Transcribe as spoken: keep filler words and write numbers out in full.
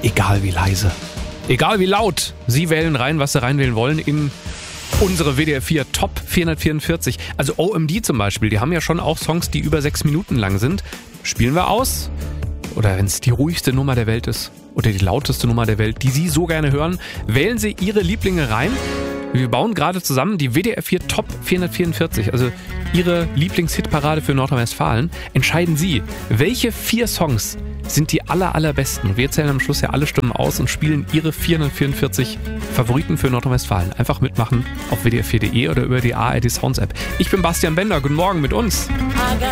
egal wie leise, egal wie laut. Sie wählen rein, was Sie reinwählen wollen in unsere W D R vier Top vierhundertvierundvierzig. Also O M D zum Beispiel, die haben ja schon auch Songs, die über sechs Minuten lang sind. Spielen wir aus. Oder wenn es die ruhigste Nummer der Welt ist oder die lauteste Nummer der Welt, die Sie so gerne hören, wählen Sie Ihre Lieblinge rein. Wir bauen gerade zusammen die W D R vier Top vierhundertvierundvierzig, also Ihre Lieblingshitparade für Nordrhein-Westfalen. Entscheiden Sie, welche vier Songs sind die aller, allerbesten. Wir zählen am Schluss ja alle Stimmen aus und spielen Ihre vierhundertvierundvierzig Favoriten für Nordrhein-Westfalen. Einfach mitmachen auf w d r vier punkt d e oder über die A R D Sounds App. Ich bin Bastian Bender, guten Morgen mit uns.